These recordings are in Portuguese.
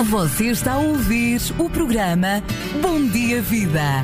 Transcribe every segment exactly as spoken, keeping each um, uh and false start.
Você está a ouvir o programa Bom Dia Vida.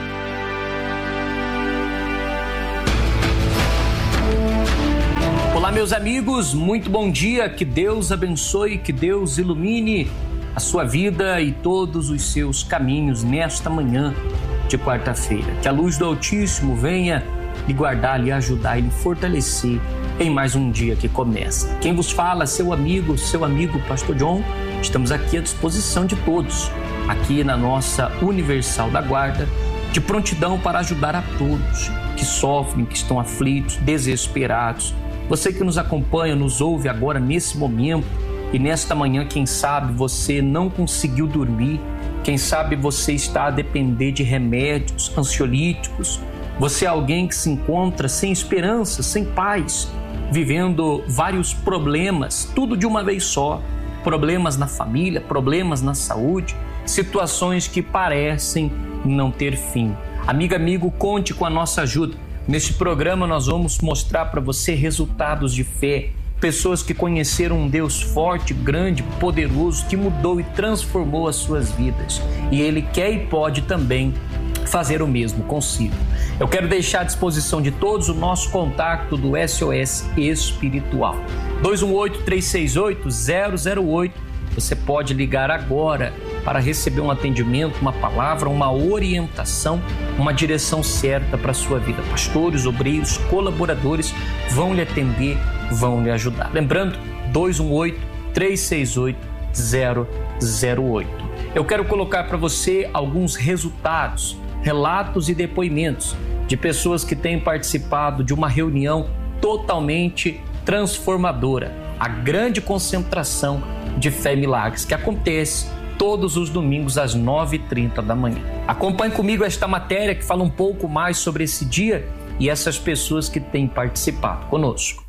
Olá, meus amigos, muito bom dia, que Deus abençoe, que Deus ilumine a sua vida e todos os seus caminhos nesta manhã de quarta-feira. Que a luz do Altíssimo venha lhe guardar, lhe ajudar e lhe fortalecer em mais um dia que começa. Quem vos fala, seu amigo, seu amigo Pastor John, estamos aqui à disposição de todos, aqui na nossa Universal da Guarda, de prontidão para ajudar a todos que sofrem, que estão aflitos, desesperados. Você que nos acompanha, nos ouve agora nesse momento e nesta manhã, quem sabe você não conseguiu dormir, quem sabe você está a depender de remédios ansiolíticos, você é alguém que se encontra sem esperança, sem paz, vivendo vários problemas, tudo de uma vez só, problemas na família, problemas na saúde, situações que parecem não ter fim. Amiga, amigo, conte com a nossa ajuda. Neste programa nós vamos mostrar para você resultados de fé, pessoas que conheceram um Deus forte, grande, poderoso, que mudou e transformou as suas vidas. E Ele quer e pode também fazer o mesmo consigo. Eu quero deixar à disposição de todos o nosso contato do S O S Espiritual. dois um oito, três seis oito, zero zero oito. Você pode ligar agora para receber um atendimento, uma palavra, uma orientação, uma direção certa para a sua vida. Pastores, obreiros, colaboradores vão lhe atender, vão lhe ajudar. Lembrando, dois um oito, três seis oito, zero zero oito. Eu quero colocar para você alguns resultados, relatos e depoimentos de pessoas que têm participado de uma reunião totalmente transformadora, a grande concentração de Fé e Milagres, que acontece todos os domingos às nove e trinta da manhã. Acompanhe comigo esta matéria que fala um pouco mais sobre esse dia e essas pessoas que têm participado conosco.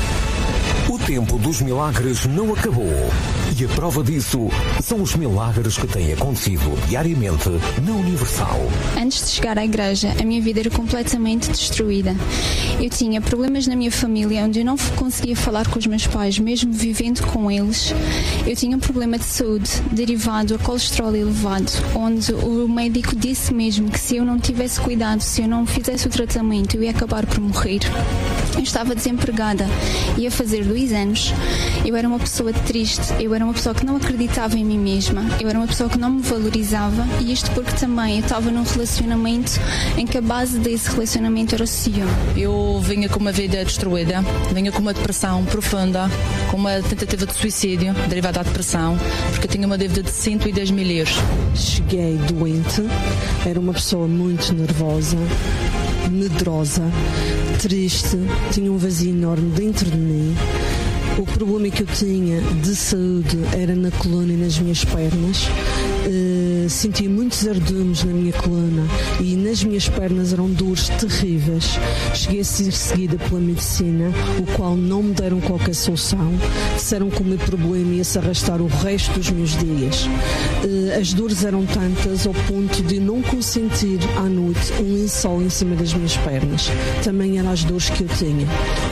O tempo dos milagres não acabou. E a prova disso são os milagres que têm acontecido diariamente na Universal. Antes de chegar à igreja, a minha vida era completamente destruída. Eu tinha problemas na minha família, onde eu não conseguia falar com os meus pais, mesmo vivendo com eles. Eu tinha um problema de saúde derivado a colesterol elevado, onde o médico disse mesmo que se eu não tivesse cuidado, se eu não fizesse o tratamento, eu ia acabar por morrer. Eu estava desempregada, ia fazer dois anos. Eu era uma pessoa triste, eu era uma pessoa que não acreditava em mim mesma, eu era uma pessoa que não me valorizava, e isto porque também eu estava num relacionamento em que a base desse relacionamento era o ciúme. Eu vinha com uma vida destruída, vinha com uma depressão profunda, com uma tentativa de suicídio derivada da depressão, porque eu tinha uma dívida de cento e dez mil euros. Cheguei doente, era uma pessoa muito nervosa, medrosa, triste, tinha um vazio enorme dentro de mim. O problema que eu tinha de saúde era na coluna e nas minhas pernas. Uh, sentia muitos ardumes na minha coluna e nas minhas pernas eram dores terríveis. Cheguei a ser seguida pela medicina, o qual não me deram qualquer solução. Disseram que o meu problema ia se arrastar o resto dos meus dias. Uh, as dores eram tantas ao ponto de eu não consentir à noite um lençol em cima das minhas pernas. Também eram as dores que eu tinha.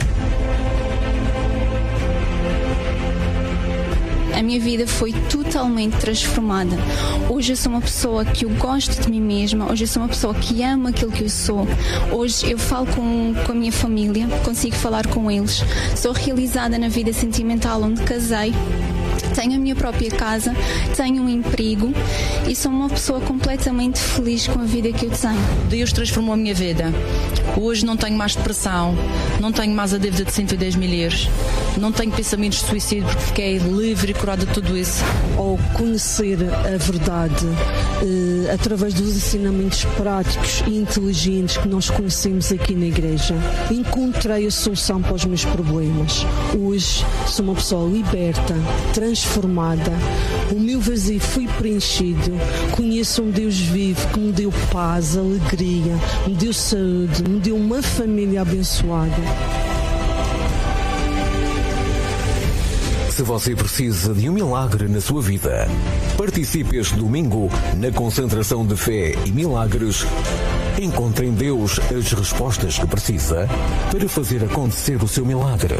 A minha vida foi totalmente transformada. Hoje eu sou uma pessoa que eu gosto de mim mesma, hoje eu sou uma pessoa que ama aquilo que eu sou. Hoje eu falo com, com a minha família, consigo falar com eles. Sou realizada na vida sentimental onde casei. Tenho a minha própria casa, tenho um emprego e sou uma pessoa completamente feliz com a vida que eu tenho. Deus transformou a minha vida. Hoje não tenho mais depressão, não tenho mais a dívida de cento e dez mil euros, não tenho pensamentos de suicídio porque fiquei livre e curada de tudo isso. Ao conhecer a verdade, eh, através dos ensinamentos práticos e inteligentes que nós conhecemos aqui na igreja, encontrei a solução para os meus problemas. Hoje sou uma pessoa liberta, transformada, o meu vazio foi preenchido, conheço um Deus vivo que me deu paz, alegria, me deu saúde, me deu uma família abençoada. Se você precisa de um milagre na sua vida, participe este domingo na concentração de fé e milagres. Encontre em Deus as respostas que precisa para fazer acontecer o seu milagre.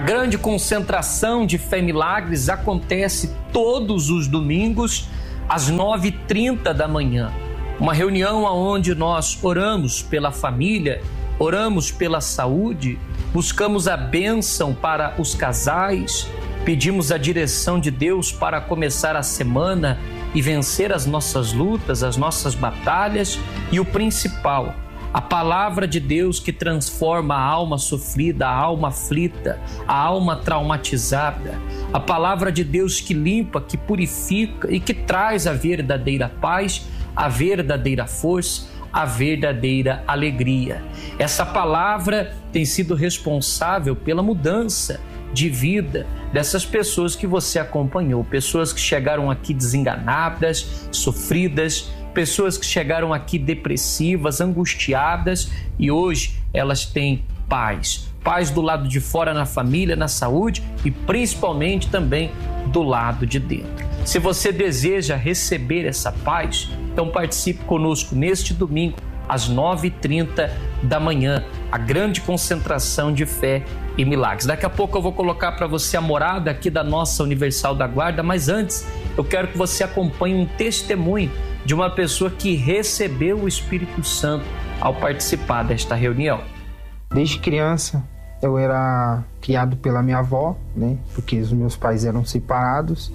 grande concentração de Fé e Milagres acontece todos os domingos às nove e trinta da manhã. Uma reunião onde nós oramos pela família, oramos pela saúde, buscamos a bênção para os casais, pedimos a direção de Deus para começar a semana e vencer as nossas lutas, as nossas batalhas e o principal, a palavra de Deus que transforma a alma sofrida, a alma aflita, a alma traumatizada. A palavra de Deus que limpa, que purifica e que traz a verdadeira paz, a verdadeira força, a verdadeira alegria. Essa palavra tem sido responsável pela mudança de vida dessas pessoas que você acompanhou. Pessoas que chegaram aqui desenganadas, sofridas, pessoas que chegaram aqui depressivas, angustiadas e hoje elas têm paz. Paz do lado de fora na família, na saúde e principalmente também do lado de dentro. Se você deseja receber essa paz, então participe conosco neste domingo às nove e trinta da manhã, a grande concentração de Fé e Milagres. Daqui a pouco eu vou colocar para você a morada aqui da nossa Universal da Guarda, mas antes eu quero que você acompanhe um testemunho de uma pessoa que recebeu o Espírito Santo ao participar desta reunião. Desde criança eu era criado pela minha avó, né? Porque os meus pais eram separados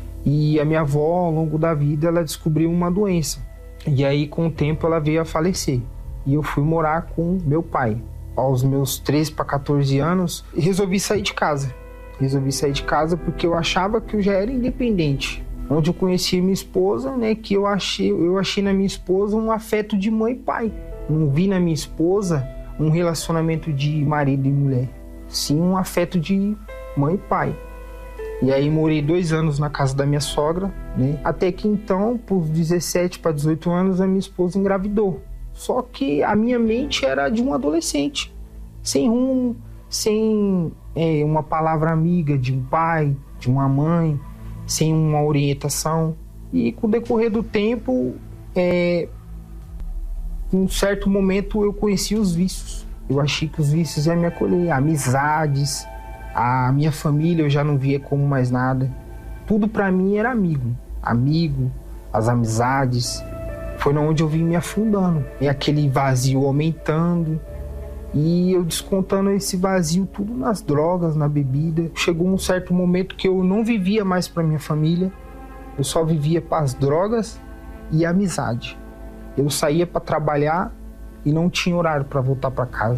e a minha avó, ao longo da vida, ela descobriu uma doença e aí com o tempo ela veio a falecer e eu fui morar com meu pai. Aos meus treze para quatorze anos resolvi sair de casa, resolvi sair de casa porque eu achava que eu já era independente. Onde eu conheci minha esposa, né, que eu achei, eu achei na minha esposa um afeto de mãe e pai. Não vi na minha esposa um relacionamento de marido e mulher, sim um afeto de mãe e pai. E aí morei dois anos na casa da minha sogra, né, até que então, por dezessete para dezoito anos, a minha esposa engravidou. Só que a minha mente era de um adolescente, sem rumo, sem é, uma palavra amiga de um pai, de uma mãe, sem uma orientação. E com o decorrer do tempo, é, em um certo momento eu conheci os vícios. Eu achei que os vícios iam me acolher, amizades, a minha família eu já não via como mais nada. Tudo para mim era amigo, amigo, as amizades. Foi onde eu vim me afundando, e aquele vazio aumentando. E eu descontando esse vazio tudo nas drogas, na bebida. Chegou um certo momento que eu não vivia mais para minha família. Eu só vivia para as drogas e a amizade. Eu saía para trabalhar e não tinha horário para voltar para casa.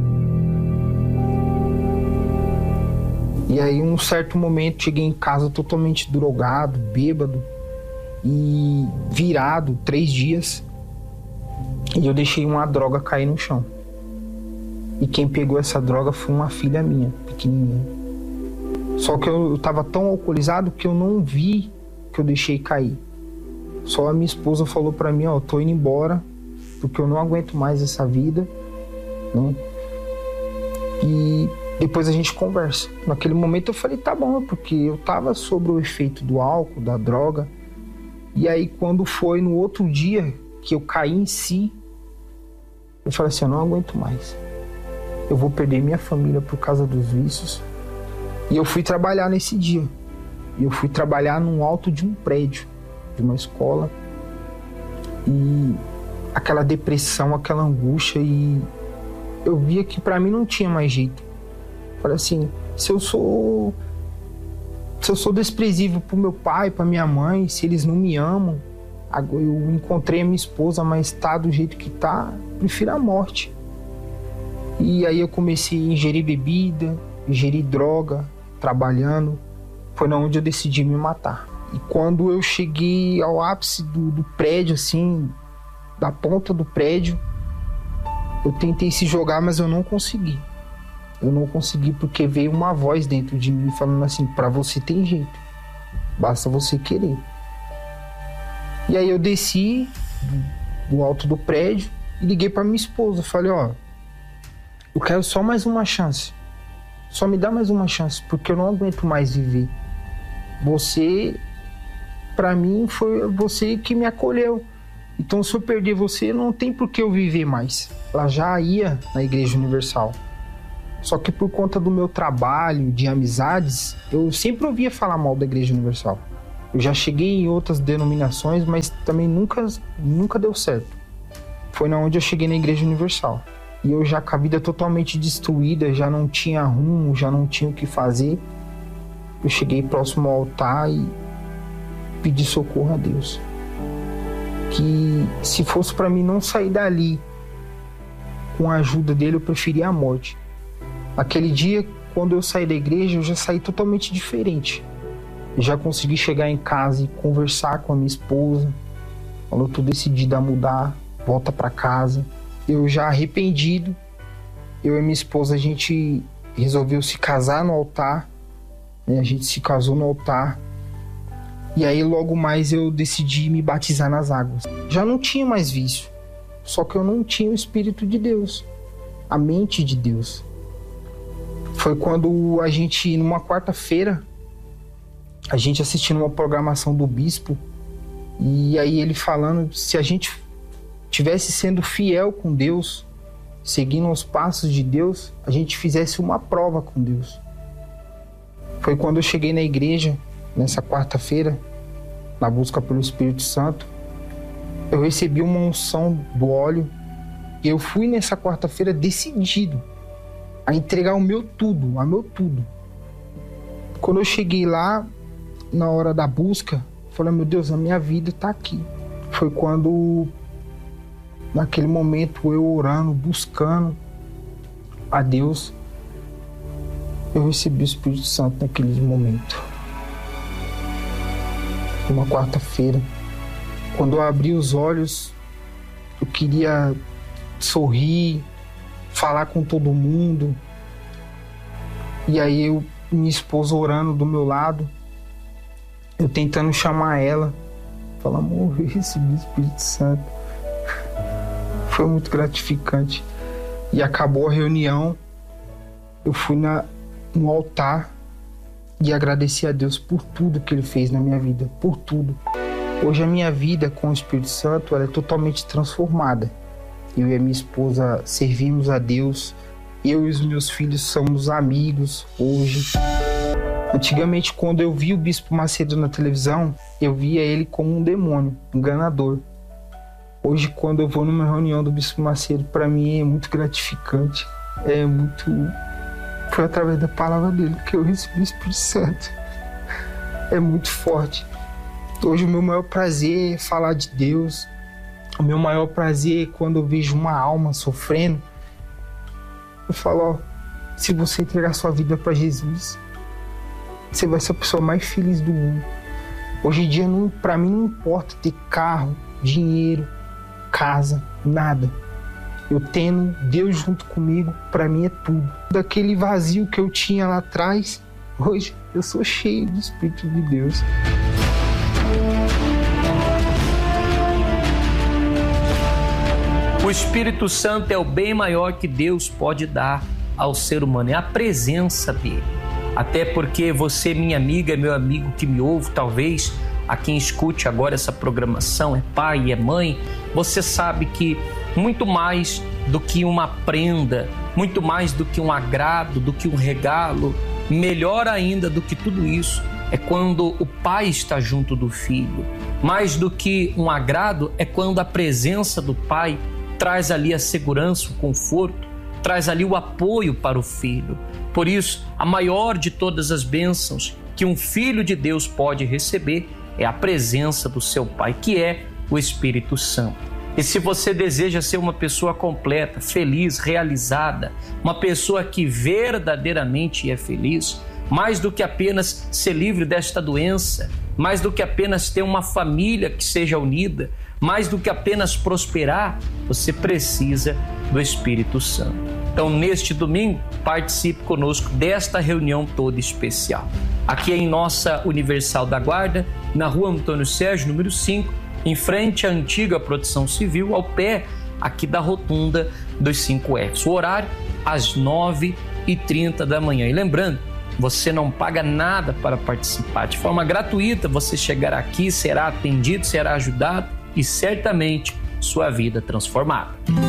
E aí, um certo momento, cheguei em casa totalmente drogado, bêbado e virado, três dias. E eu deixei uma droga cair no chão. E quem pegou essa droga foi uma filha minha, pequenininha. Só que eu estava tão alcoolizado que eu não vi que eu deixei cair. Só a minha esposa falou para mim, ó, eu tô indo embora, porque eu não aguento mais essa vida, né? E depois a gente conversa. Naquele momento eu falei, tá bom, porque eu tava sob o efeito do álcool, da droga. E aí quando foi no outro dia que eu caí em si, eu falei assim, eu não aguento mais. Eu vou perder minha família por causa dos vícios. E eu fui trabalhar nesse dia. E eu fui trabalhar no alto de um prédio, de uma escola. E aquela depressão, aquela angústia. E eu via que pra mim não tinha mais jeito. Falei assim, se eu sou... Se eu sou desprezível pro meu pai, pra minha mãe, se eles não me amam, eu encontrei a minha esposa, mas tá do jeito que tá, prefiro a morte. E aí eu comecei a ingerir bebida, ingerir droga, trabalhando. Foi onde eu decidi me matar. E quando eu cheguei ao ápice do, do prédio, assim, da ponta do prédio, eu tentei se jogar, mas eu não consegui. Eu não consegui porque veio uma voz dentro de mim falando assim, pra você tem jeito, basta você querer. E aí eu desci do, do alto do prédio e liguei pra minha esposa. Falei, ó, eu quero só mais uma chance. Só me dá mais uma chance, porque eu não aguento mais viver. Você, pra mim, foi você que me acolheu. Então, se eu perder você, não tem por que eu viver mais. Ela já ia na Igreja Universal. Só que por conta do meu trabalho, de amizades, eu sempre ouvia falar mal da Igreja Universal. Eu já cheguei em outras denominações, mas também nunca, nunca deu certo. Foi na onde eu cheguei na Igreja Universal. E eu já com a vida totalmente destruída, já não tinha rumo, já não tinha o que fazer. Eu cheguei próximo ao altar e pedi socorro a Deus. Que se fosse para mim não sair dali com a ajuda dele, eu preferia a morte. Aquele dia, quando eu saí da igreja, eu já saí totalmente diferente. Eu já consegui chegar em casa e conversar com a minha esposa. Quando eu tô decidida a mudar, volta para casa. Eu já arrependido, eu e minha esposa, a gente resolveu se casar no altar. Né? A gente se casou no altar. E aí logo mais eu decidi me batizar nas águas. Já não tinha mais vício, só que eu não tinha o Espírito de Deus, a mente de Deus. Foi quando a gente, numa quarta-feira, a gente assistindo uma programação do bispo, e aí ele falando se a gente tivesse sendo fiel com Deus, seguindo os passos de Deus, a gente fizesse uma prova com Deus. Foi quando eu cheguei na igreja, nessa quarta-feira, na busca pelo Espírito Santo, eu recebi uma unção do óleo e eu fui nessa quarta-feira decidido a entregar o meu tudo, a meu tudo. Quando eu cheguei lá, na hora da busca, eu falei, meu Deus, a minha vida está aqui. Foi quando, naquele momento, eu orando, buscando a Deus, eu recebi o Espírito Santo naquele momento. Uma quarta-feira, quando eu abri os olhos, eu queria sorrir, falar com todo mundo. E aí eu, minha esposa orando do meu lado, eu tentando chamar ela, falar, amor, eu recebi o Espírito Santo. Foi muito gratificante. E acabou a reunião, eu fui na, no altar e agradeci a Deus por tudo que Ele fez na minha vida, por tudo. Hoje a minha vida com o Espírito Santo ela é totalmente transformada. Eu e a minha esposa servimos a Deus, eu e os meus filhos somos amigos hoje. Antigamente, quando eu vi o Bispo Macedo na televisão, eu via ele como um demônio, um enganador. Hoje, quando eu vou numa reunião do Bispo Macedo, para mim é muito gratificante, é muito... Foi através da palavra dele que eu recebi o Espírito Santo. É muito forte. Hoje o meu maior prazer é falar de Deus. O meu maior prazer é quando eu vejo uma alma sofrendo. Eu falo, ó, se você entregar sua vida para Jesus, você vai ser a pessoa mais feliz do mundo. Hoje em dia, para mim, não importa ter carro, dinheiro, casa, nada. Eu tendo Deus junto comigo, para mim é tudo. Daquele vazio que eu tinha lá atrás, hoje eu sou cheio do Espírito de Deus. O Espírito Santo é o bem maior que Deus pode dar ao ser humano, é a presença dele. Até porque você, minha amiga, meu amigo que me ouve, talvez a quem escute agora essa programação, é pai, é mãe, você sabe que muito mais do que uma prenda, muito mais do que um agrado, do que um regalo, melhor ainda do que tudo isso, é quando o pai está junto do filho. Mais do que um agrado, é quando a presença do pai traz ali a segurança, o conforto, traz ali o apoio para o filho. Por isso, a maior de todas as bênçãos que um filho de Deus pode receber é a presença do seu pai, que é o Espírito Santo. E se você deseja ser uma pessoa completa, feliz, realizada, uma pessoa que verdadeiramente é feliz, mais do que apenas ser livre desta doença, mais do que apenas ter uma família que seja unida, mais do que apenas prosperar, você precisa do Espírito Santo. Então, neste domingo, participe conosco desta reunião toda especial. Aqui em nossa Universal da Guarda, na rua Antônio Sérgio, número cinco, em frente à antiga Proteção Civil, ao pé aqui da rotunda dos cinco Fs. O horário, às nove e trinta da manhã. E lembrando, você não paga nada para participar. De forma gratuita, você chegará aqui, será atendido, será ajudado e certamente sua vida transformada.